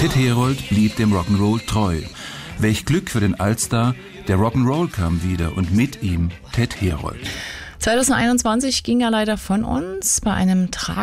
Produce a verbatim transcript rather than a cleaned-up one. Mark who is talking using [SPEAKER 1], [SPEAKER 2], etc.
[SPEAKER 1] Ted Herold blieb dem Rock'n'Roll treu. Welch Glück für den Allstar, der Rock'n'Roll kam wieder und mit ihm Ted Herold.
[SPEAKER 2] zwanzig einundzwanzig ging er leider von uns bei einem Trag